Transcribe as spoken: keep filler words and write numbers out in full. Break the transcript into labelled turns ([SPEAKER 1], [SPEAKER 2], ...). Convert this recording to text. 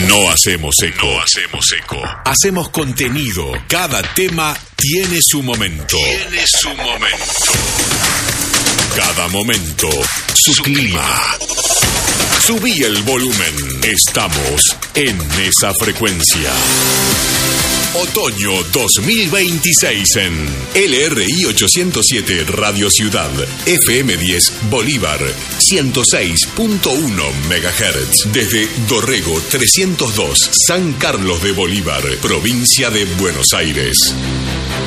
[SPEAKER 1] No hacemos eco. No hacemos eco. Hacemos contenido. Cada tema tiene su momento. Tiene su momento. Cada momento, su, su clima. clima. Subí el volumen. Estamos en esa frecuencia. Otoño dos mil veintiséis en L R I ochocientos siete Radio Ciudad, F M diez Bolívar, ciento seis punto uno megahertz. Desde Dorrego trescientos dos, San Carlos de Bolívar, provincia de Buenos Aires.